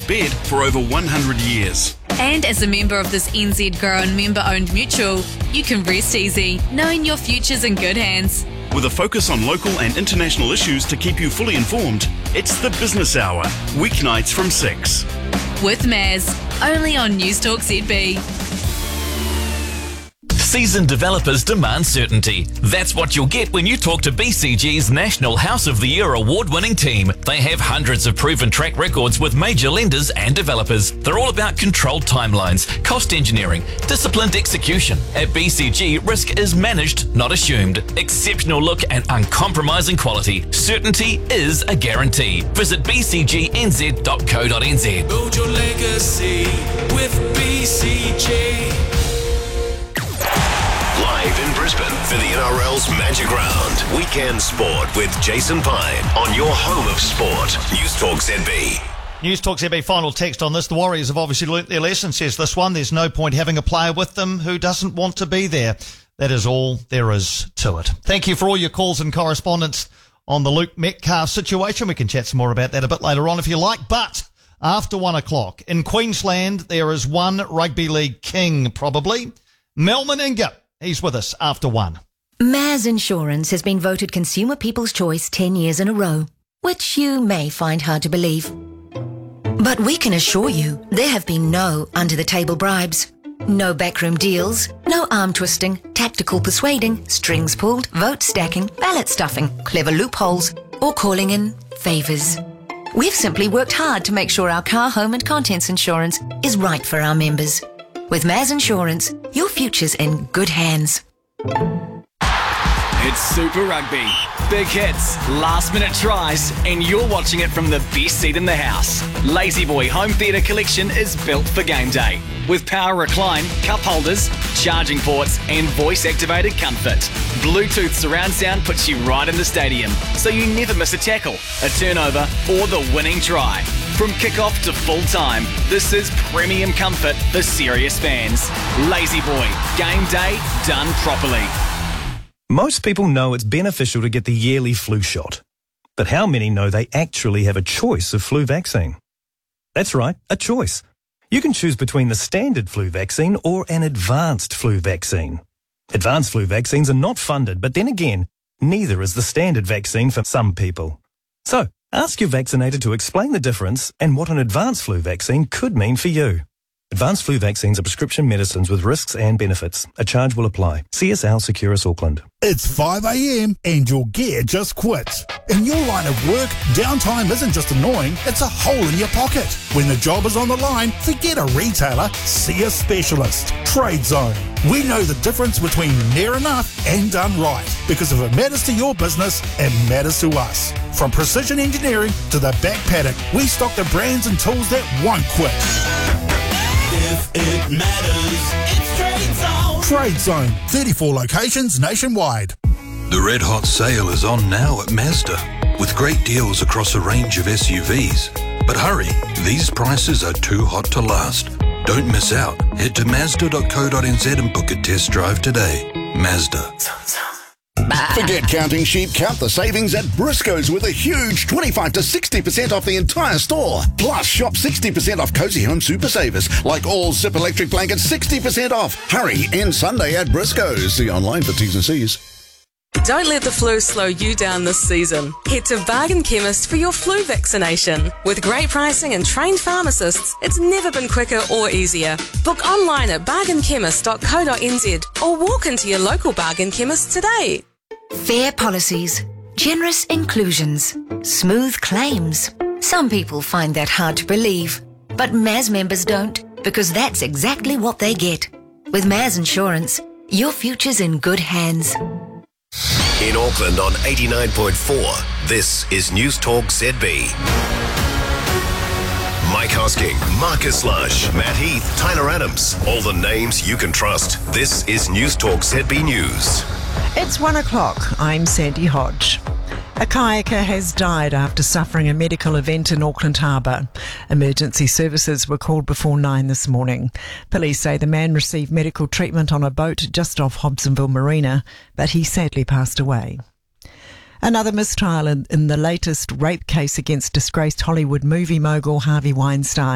bed for over 100 years. And as a member of this NZ Grown member-owned mutual, you can rest easy, knowing your future's in good hands. With a focus on local and international issues to keep you fully informed, it's the Business Hour, weeknights from 6. With Maz, only on News Talk ZB. Seasoned developers demand certainty. That's what you'll get when you talk to BCG's National House of the Year award-winning team. They have hundreds of proven track records with major lenders and developers. They're all about controlled timelines, cost engineering, disciplined execution. At BCG, risk is managed, not assumed. Exceptional look and uncompromising quality. Certainty is a guarantee. Visit bcgnz.co.nz. Build your legacy with BCG. Live in Brisbane for the NRL's Magic Round. Weekend Sport with Jason Pine on your home of sport. News Talk ZB. News Talk ZB final text on this. The Warriors have obviously learnt their lesson, says this one. There's no point having a player with them who doesn't want to be there. That is all there is to it. Thank you for all your calls and correspondence on the Luke Metcalf situation. We can chat some more about that a bit later on if you like. But after 1 o'clock in Queensland, there is one rugby league king, probably. Mel Meninga. He's with us after 1. Maz Insurance has been voted Consumer People's Choice 10 years in a row, which you may find hard to believe. But we can assure you there have been no under-the-table bribes, no backroom deals, no arm twisting, tactical persuading, strings pulled, vote stacking, ballot stuffing, clever loopholes, or calling in favours. We've simply worked hard to make sure our car, home and contents insurance is right for our members. With Maz Insurance, your future's in good hands. It's Super Rugby. Big hits, last-minute tries, and you're watching it from the best seat in the house. Lazy Boy Home Theatre Collection is built for game day. With power recline, cup holders, charging ports, and voice-activated comfort. Bluetooth surround sound puts you right in the stadium, so you never miss a tackle, a turnover, or the winning try. From kick-off to full-time, this is premium comfort for serious fans. Lazy Boy, game day done properly. Most people know it's beneficial to get the yearly flu shot. But how many know they actually have a choice of flu vaccine? That's right, a choice. You can choose between the standard flu vaccine or an advanced flu vaccine. Advanced flu vaccines are not funded, but then again, neither is the standard vaccine for some people. So, ask your vaccinator to explain the difference and what an advanced flu vaccine could mean for you. Advanced flu vaccines are prescription medicines with risks and benefits. A charge will apply. CSL Securus Auckland. It's 5 a.m. and your gear just quits. In your line of work, downtime isn't just annoying, it's a hole in your pocket. When the job is on the line, forget a retailer, see a specialist. Trade Zone. We know the difference between near enough and done right. Because if it matters to your business, it matters to us. From precision engineering to the back paddock, we stock the brands and tools that won't quit. If it matters, it's Trade Zone. Trade Zone, 34 locations nationwide. The red hot sale is on now at Mazda, with great deals across a range of SUVs. But hurry, these prices are too hot to last. Don't miss out. Head to Mazda.co.nz and book a test drive today. Mazda. Forget counting sheep, count the savings at Briscoe's with a huge 25 to 60% off the entire store. Plus, shop 60% off Cozy Home Super Savers, like all Zip electric blankets 60% off. Hurry, end Sunday at Briscoe's. See online for T's and C's. Don't let the flu slow you down this season. Head to Bargain Chemist for your flu vaccination. With great pricing and trained pharmacists, it's never been quicker or easier. Book online at bargainchemist.co.nz or walk into your local Bargain Chemist today. Fair policies, generous inclusions, smooth claims. Some people find that hard to believe, but Maz members don't, because that's exactly what they get. With Maz Insurance, your future's in good hands. In Auckland on 89.4, this is News Talk ZB. Mike Hosking, Marcus Lush, Matt Heath, Tyler Adams. All the names you can trust. This is News Talk ZB News. It's 1 o'clock. I'm Sandy Hodge. A kayaker has died after suffering a medical event in Auckland Harbour. Emergency services were called before 9 this morning. Police say the man received medical treatment on a boat just off Hobsonville Marina, but he sadly passed away. Another mistrial in the latest rape case against disgraced Hollywood movie mogul Harvey Weinstein.